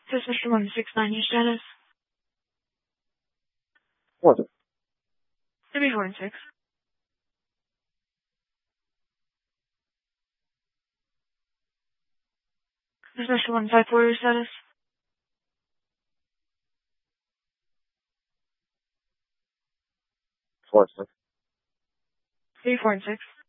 This is Mr. 169, your status? What's it? 34 and 6. This is Mr. 154, your status? 4 6. 34 and 6.